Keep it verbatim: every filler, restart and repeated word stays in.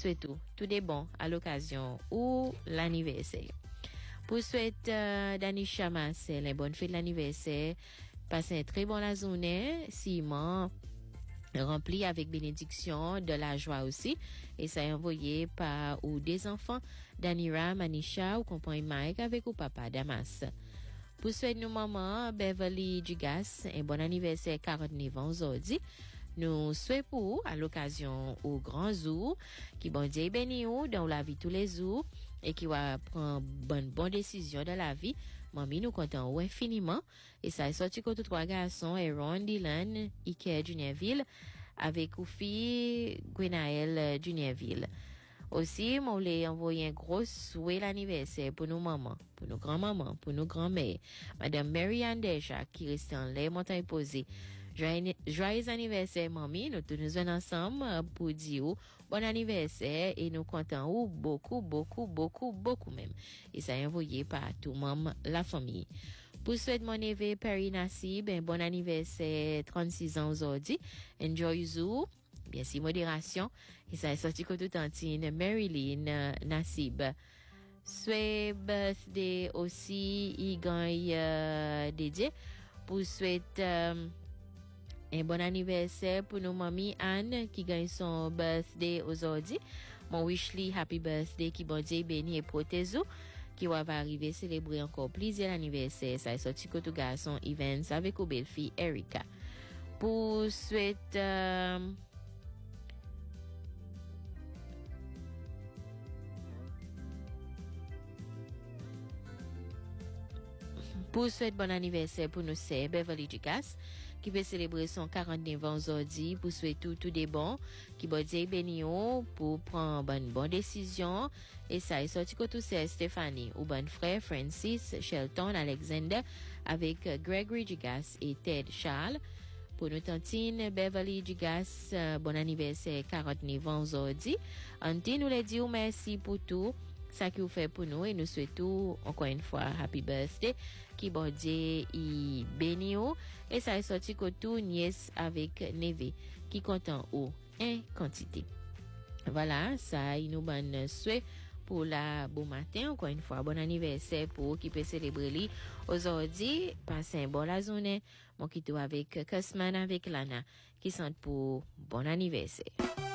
souhaite tout, tout des bons à l'occasion ou l'anniversaire. Pour souhaiter euh, Danisha Marcel, une bonne fête de l'anniversaire. Passez une très bonne journée. Simon rempli avec bénédiction, de la joie aussi. Et ça est envoyé par ou des enfants Danira, Manisha ou compagnie Mike avec ou papa Damas. Pour souhaiter nous maman Beverly Dugas, un bon anniversaire quarante-neuf ans aujourd'hui. Nous souhaitons pour à l'occasion au grand jour qui bon Dieu béni ou dans la vie tous les jours et qui va prendre bonne bonne décision dans la vie. Mamie nous comptons infiniment et ça est sorti que tous trois garçons Aaron, Dylan, Ike Juniorville avec ou fille Gwenaël Juniorville. Aussi, moi voulais envoyer un gros souhait l'anniversaire pour nos mamans, pour nos grands-mamans, pour nos grands-mères. Madame Marianne Deja qui reste en les montagnes posées. Joyeux, joyeux anniversaire, mamie. Nous tous nous venons ensemble pour dire bon anniversaire et nous comptons beaucoup, beaucoup, beaucoup, beaucoup même. Et ça est envoyé par tout membre la famille. Pour souhaiter mon neveu Perry Nassib, un bon anniversaire, trente-six ans aujourd'hui. Enjoy Zoo. Bien si modération. Et ça est sorti que tout tantine Marilyn Nassib. Souhait birthday aussi, il gagne euh, dédié. Pour souhaiter euh, un bon anniversaire pour nos mamies Anne qui gagne son birthday aujourd'hui. Mon wishly happy birthday qui bon Dieu béni et protège qui va arriver célébrer encore plaisir l'anniversaire. Ça est sorti que tout garçon Evans avec au belle-fille Erika. Pour souhaiter euh, Pour souhaiter bon anniversaire pour nos sœurs Beverly Dugas qui veut célébrer son quarante-neuf ans aujourd'hui. Pour souhaiter tout, tout des bons qui bon Dieu béni pour prendre une bonne décision. Et ça est sorti que tout c'est Stéphanie ou bon frère Francis Shelton Alexander avec Gregory Dugas et Ted Charles. Pour nos tantines Beverly Dugas, euh, bon anniversaire quarante-neuf ans aujourd'hui. Anti nous les dit merci pour tout ça qui vous fait pour nous et nous souhaitons encore une fois happy birthday qui bon Dieu y béni et ça est sorti que tout nièce avec neveu qui content ou en quantité. Voilà, ça il nous bonne souhait pour la bon matin encore une fois bon anniversaire pour qui peut célébrer lui aujourd'hui. Passez un bon la journée mon qui avec Cosman avec Lana qui sont pour bon anniversaire.